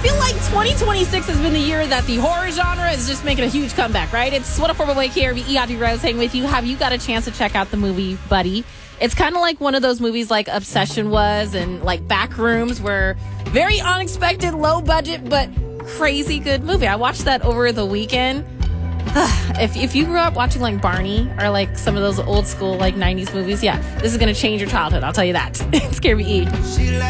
feel like 2026 has been the year that the horror genre is just making a huge comeback, right? It's 104.1 KRVE, Audrey Rose hanging with you. Have you got a chance to check out the movie Buddy? It's kind of like one of those movies like Obsession was, and like Backrooms, where very unexpected, low budget, but crazy good movie. I watched that over the weekend. If you grew up watching like Barney or like some of those old school like 90s movies, yeah, this is going to change your childhood. I'll tell you that. It's KRVE.